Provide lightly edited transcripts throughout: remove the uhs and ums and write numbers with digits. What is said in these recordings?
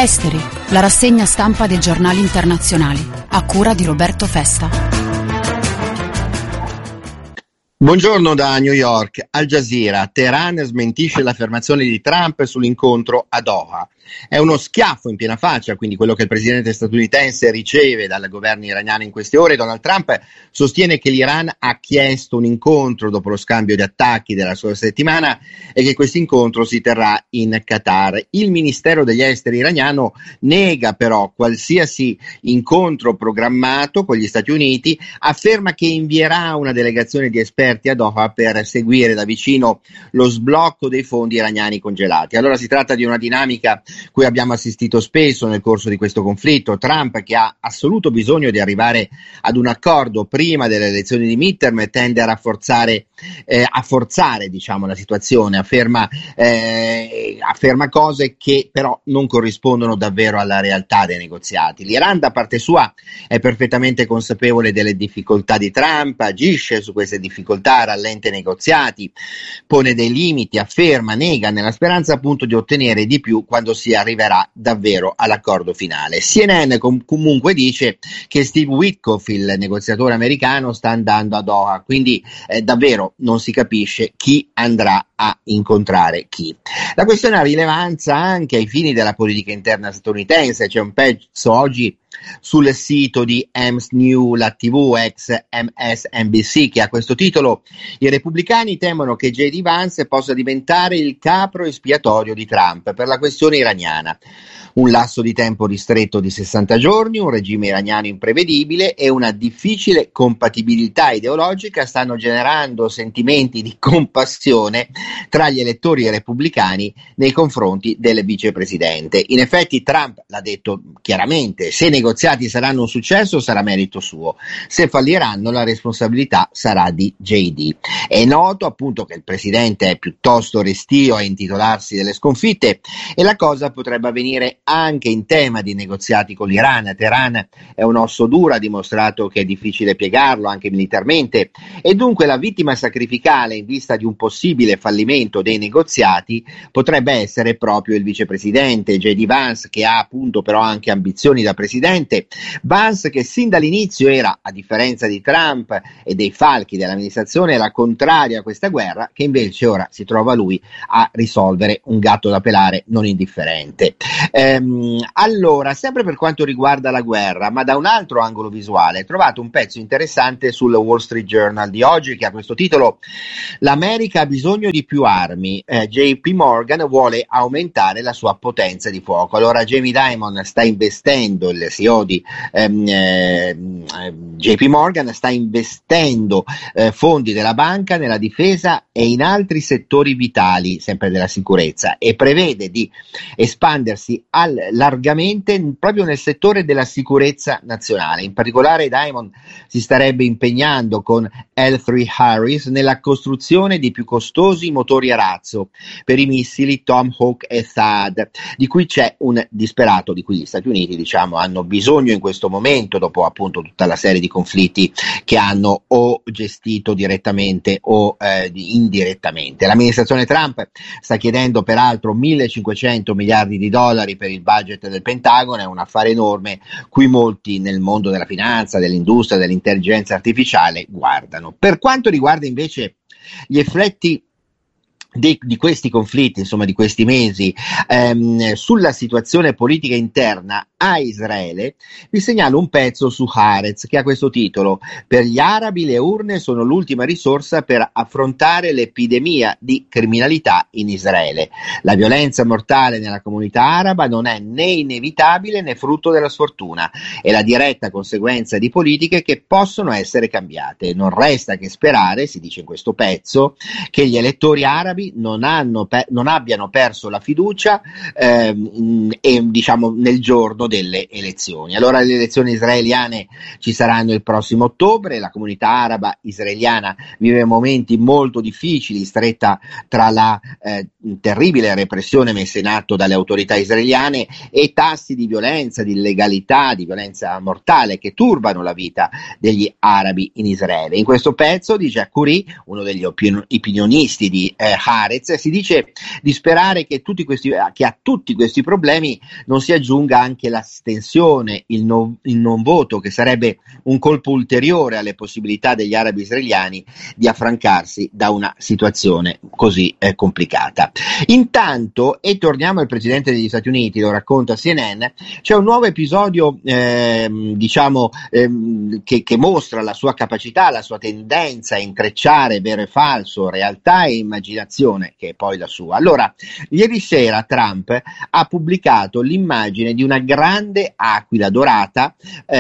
Esteri, la rassegna stampa dei giornali internazionali, a cura di Roberto Festa. Buongiorno da New York. Al Jazeera, Teheran smentisce l'affermazione di Trump sull'incontro a Doha. È uno schiaffo in piena faccia, quindi quello che il presidente statunitense riceve dal governo iraniano in queste ore. Donald Trump sostiene che l'Iran ha chiesto un incontro dopo lo scambio di attacchi della scorsa settimana e che questo incontro si terrà in Qatar. Il Ministero degli Esteri iraniano nega però qualsiasi incontro programmato con gli Stati Uniti, afferma che invierà una delegazione di esperti a Doha per seguire da vicino lo sblocco dei fondi iraniani congelati. Allora si tratta di una dinamica cui abbiamo assistito spesso nel corso di questo conflitto. Trump, che ha assoluto bisogno di arrivare ad un accordo prima delle elezioni di midterm, tende a rafforzare diciamo la situazione, afferma cose che però non corrispondono davvero alla realtà dei negoziati. L'Iran da parte sua è perfettamente consapevole delle difficoltà di Trump, agisce su queste difficoltà, rallenta i negoziati, pone dei limiti, afferma, nega, nella speranza appunto di ottenere di più quando si arriverà davvero all'accordo finale. CNN comunque dice che Steve Witkoff, il negoziatore americano, sta andando a Doha, quindi davvero non si capisce chi andrà a incontrare chi. La questione ha rilevanza anche ai fini della politica interna statunitense. C'è un pezzo oggi sul sito di Ames New, la TV ex MSNBC, che ha questo titolo: i repubblicani temono che J.D. Vance possa diventare il capro espiatorio di Trump per la questione iraniana. Un lasso di tempo ristretto di 60 giorni, un regime iraniano imprevedibile e una difficile compatibilità ideologica stanno generando sentimenti di compassione tra gli elettori repubblicani nei confronti del vicepresidente. In effetti Trump l'ha detto chiaramente: se i negoziati saranno un successo sarà merito suo, se falliranno la responsabilità sarà di JD. È noto appunto che il presidente è piuttosto restio a intitolarsi delle sconfitte e la cosa potrebbe avvenire anche in tema di negoziati con l'Iran. Teheran è un osso duro, ha dimostrato che è difficile piegarlo anche militarmente, e dunque la vittima sacrificale in vista di un possibile fallimento dei negoziati potrebbe essere proprio il vicepresidente J.D. Vance, che ha appunto però anche ambizioni da presidente. Vance che sin dall'inizio era, a differenza di Trump e dei falchi dell'amministrazione, era contrario a questa guerra, che invece ora si trova lui a risolvere, un gatto da pelare non indifferente. Allora, sempre per quanto riguarda la guerra, ma da un altro angolo visuale, trovato un pezzo interessante sul Wall Street Journal di oggi che ha questo titolo: l'America ha bisogno di più armi, JP Morgan vuole aumentare la sua potenza di fuoco. Allora Jamie Dimon sta investendo, il CEO di JP Morgan sta investendo fondi della banca nella difesa e in altri settori vitali, sempre della sicurezza, e prevede di espandersi largamente proprio nel settore della sicurezza nazionale. In particolare Diamond si starebbe impegnando con L3 Harris nella costruzione di più costosi motori a razzo per i missili Tomahawk e THAAD, di cui c'è un disperato, di cui gli Stati Uniti hanno bisogno in questo momento, dopo appunto tutta la serie di conflitti che hanno o gestito direttamente o indirettamente. L'amministrazione Trump sta chiedendo peraltro 1.500 miliardi di dollari per il budget del Pentagono. È un affare enorme cui molti nel mondo della finanza, dell'industria, dell'intelligenza artificiale guardano. Per quanto riguarda invece gli effetti di questi conflitti, insomma di questi mesi, sulla situazione politica interna a Israele, vi segnalo un pezzo su Haaretz che ha questo titolo: per gli arabi le urne sono l'ultima risorsa per affrontare l'epidemia di criminalità in Israele. La violenza mortale nella comunità araba non è né inevitabile né frutto della sfortuna, è la diretta conseguenza di politiche che possono essere cambiate. Non resta che sperare, si dice in questo pezzo, che gli elettori arabi non abbiano perso la fiducia nel giorno giorno delle elezioni. Allora le elezioni israeliane ci saranno il prossimo ottobre, la comunità araba israeliana vive momenti molto difficili, stretta tra la terribile repressione messa in atto dalle autorità israeliane e tassi di violenza, di illegalità, di violenza mortale che turbano la vita degli arabi in Israele. In questo pezzo di Jacques Coury, uno degli opinionisti di Haaretz, si dice di sperare che a tutti questi problemi non si aggiunga anche l'astensione, il non voto, che sarebbe un colpo ulteriore alle possibilità degli arabi israeliani di affrancarsi da una situazione così complicata. Intanto, e torniamo al presidente degli Stati Uniti, lo racconta CNN, c'è un nuovo episodio che mostra la sua capacità, la sua tendenza a intrecciare vero e falso, realtà e immaginazione, che è poi la sua. Allora, ieri sera Trump ha pubblicato l'immagine di una grande aquila dorata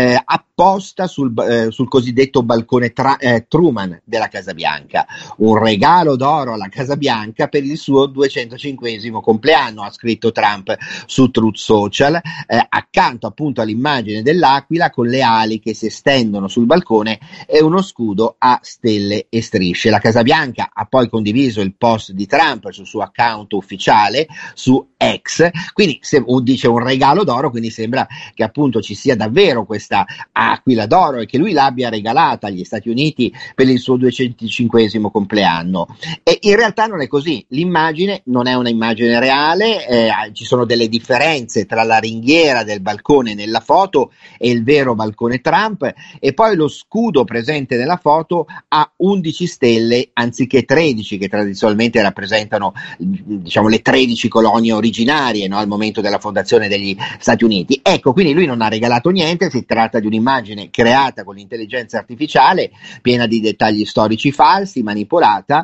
apposta sul cosiddetto balcone Truman della Casa Bianca, un regalo d'oro alla Casa Bianca per il suo 205esimo compleanno, ha scritto Trump su Truth Social, accanto appunto all'immagine dell'aquila con le ali che si estendono sul balcone e uno scudo a stelle e strisce. La Casa Bianca ha poi condiviso il post di Trump sul suo account ufficiale su X, quindi dice un regalo d'oro, quindi sembra che appunto ci sia davvero questa aquila d'oro e che lui l'abbia regalata agli Stati Uniti per il suo 205esimo compleanno. E in realtà non è così, l'immagine non è una immagine reale, ci sono delle differenze tra la ringhiera del balcone nella foto e il vero balcone Trump, e poi lo scudo presente nella foto ha 11 stelle anziché 13 che tradizionalmente rappresentano, diciamo, le 13 colonie originarie, no, al momento della fondazione degli Stati Uniti. Ecco, quindi lui non ha regalato niente, si tratta di un'immagine creata con l'intelligenza artificiale, piena di dettagli storici falsi, manipolata,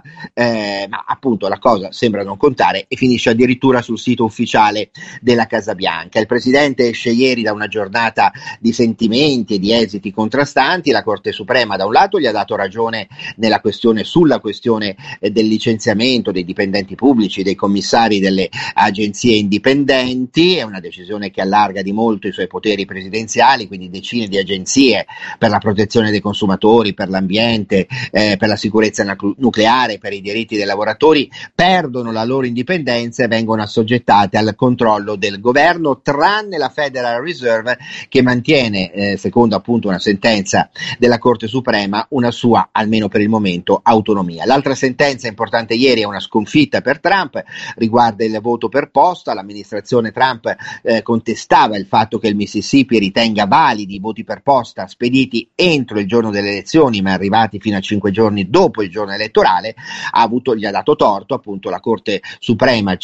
ma appunto la cosa sembra non contare e finisce addirittura sul sito ufficiale della Casa Bianca. Il presidente esce ieri da una giornata di sentimenti e di esiti contrastanti. La Corte Suprema da un lato gli ha dato ragione sulla questione del licenziamento dei dipendenti pubblici, dei commissari delle agenzie indipendenti, è una decisione che allarga di molto i suoi poteri presidenziali, quindi decine di agenzie per la protezione dei consumatori, per l'ambiente, per la sicurezza nucleare, per i diritti dei lavoratori perdono la loro indipendenza e vengono assoggettate al controllo del governo, tranne la Federal Reserve che mantiene, secondo appunto una sentenza della Corte Suprema, una sua, almeno per il momento, autonomia. L'altra sentenza importante ieri è una sconfitta per Trump, riguarda il voto per posta. L'amministrazione Trump contestava il fatto che il Mississippi ritenga validi i voti per posta spediti entro il giorno delle elezioni ma arrivati fino a 5 giorni dopo il giorno elettorale. Gli ha dato torto appunto la Corte Suprema,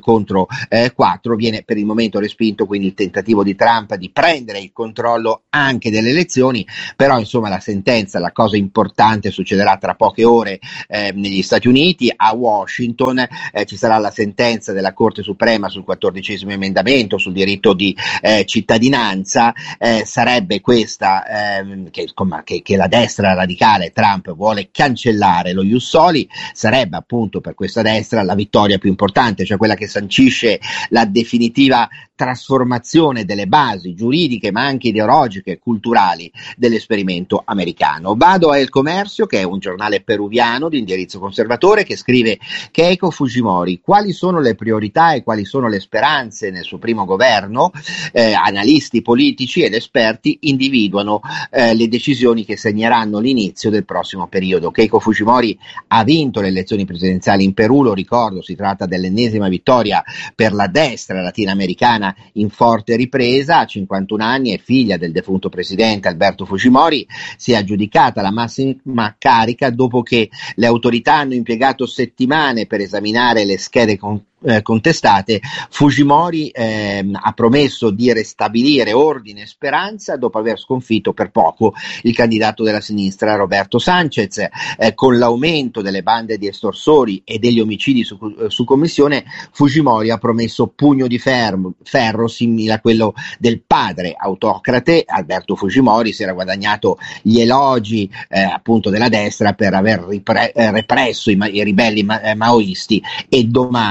5-4, viene per il momento respinto quindi il tentativo di Trump di prendere il controllo anche delle elezioni, però insomma la sentenza, la cosa importante succederà tra poche ore negli Stati Uniti. A Washington ci sarà la sentenza della Corte Suprema sul 14esimo emendamento sul diritto di cittadinanza, sarebbe questa che la destra radicale Trump vuole cancellare lo Ius Soli, sarebbe appunto per questa destra la vittoria più importante, cioè quella che sancisce la definitiva trasformazione delle basi giuridiche ma anche ideologiche e culturali dell'esperimento americano. Vado a El Comercio, che è un giornale peruviano di indirizzo conservatore, che scrive: Keiko Fujimori, quali sono le priorità e quali sono le speranze nel suo primo governo? Analisti politici ed esperti individuano le decisioni che segneranno l'inizio del prossimo periodo. Keiko Fujimori ha vinto le elezioni presidenziali in Perù, lo ricordo, si tratta dell'ennesima vittoria per la destra latinoamericana in forte ripresa. A 51 anni, è figlia del defunto presidente Alberto Fujimori, si è aggiudicata la massima carica dopo che le autorità hanno impiegato settimane per esaminare le schede contestate. Fujimori ha promesso di restabilire ordine e speranza dopo aver sconfitto per poco il candidato della sinistra Roberto Sanchez. Con l'aumento delle bande di estorsori e degli omicidi su commissione, Fujimori ha promesso pugno di ferro simile a quello del padre autocrate. Alberto Fujimori si era guadagnato gli elogi appunto della destra per aver represso i ribelli maoisti e domato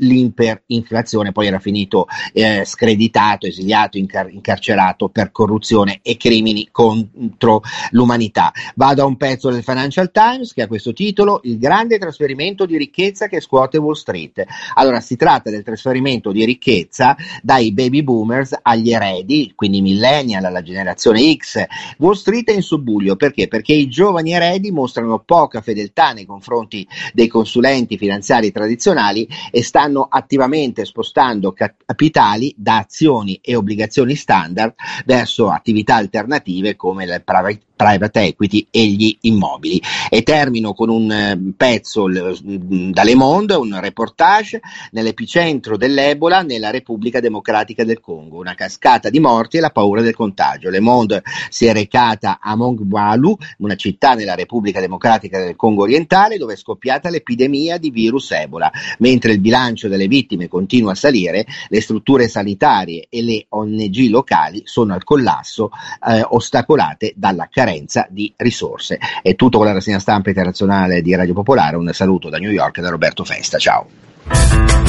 l'iperinflazione, poi era finito screditato, esiliato, incarcerato per corruzione e crimini contro l'umanità. Vado a un pezzo del Financial Times che ha questo titolo: il grande trasferimento di ricchezza che scuote Wall Street. Allora, si tratta del trasferimento di ricchezza dai baby boomers agli eredi, quindi millennial, alla generazione X. Wall Street è in subbuglio perché? Perché i giovani eredi mostrano poca fedeltà nei confronti dei consulenti finanziari tradizionali e stanno attivamente spostando capitali da azioni e obbligazioni standard verso attività alternative come il private equity e gli immobili. E termino con un pezzo da Le Monde, un reportage: nell'epicentro dell'Ebola nella Repubblica Democratica del Congo, una cascata di morti e la paura del contagio. Le Monde si è recata a Mongwalu, una città nella Repubblica Democratica del Congo orientale, dove è scoppiata l'epidemia di virus Ebola. Mentre il bilancio delle vittime continua a salire, le strutture sanitarie e le ONG locali sono al collasso, ostacolate dalla carenza di risorse. È tutto con la rassegna stampa internazionale di Radio Popolare. Un saluto da New York da Roberto Festa. Ciao.